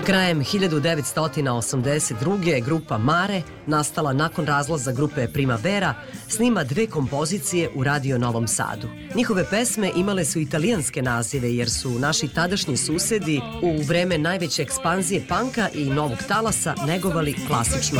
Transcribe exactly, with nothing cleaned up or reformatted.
Krajem hiljadu devetsto osamdeset druge. grupa Mare, nastala nakon razlaza grupe Primavera, snima dve kompozicije u Radio Novom Sadu. Njihove pesme imale su italijanske nazive jer su naši tadašnji susedi u vreme najveće ekspanzije panka i novog talasa negovali klasično